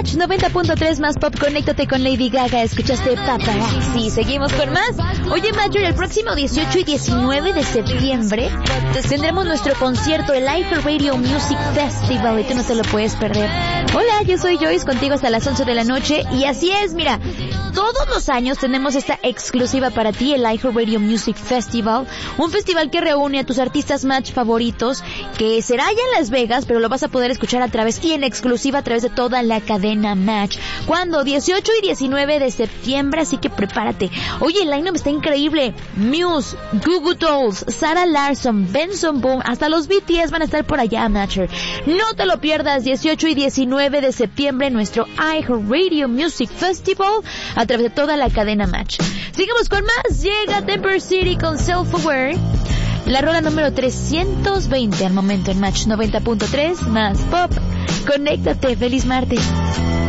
Match 90.3 más pop. Conéctate con Lady Gaga. Escuchaste Paparazzi. Seguimos con más. Oye, Mayor, el próximo 18 y 19 de septiembre tendremos nuestro concierto, el iHeartRadio Music Festival, y tú no te lo puedes perder. Hola, yo soy Joyce, contigo hasta las 11 de la noche. Y así es, mira, todos los años tenemos esta exclusiva para ti, el iHeartRadio Music Festival, un festival que reúne a tus artistas Match favoritos, que será allá en Las Vegas, pero lo vas a poder escuchar a través y en exclusiva a través de toda la cadena Match. ¿Cuándo? 18 y 19 de septiembre, así que prepárate. Oye, el line-up está increíble. Muse, Goo Goo Dolls, Sarah Larsson, Benson Boone, hasta los BTS van a estar por allá, Matcher. No te lo pierdas, 18 y 19 de septiembre, nuestro iHeartRadio Music Festival a través de toda la cadena Match. Sigamos con más. Llega Temper City con Self-Aware, la rola número 320 al momento en Match 90.3 más pop. Conéctate, feliz martes.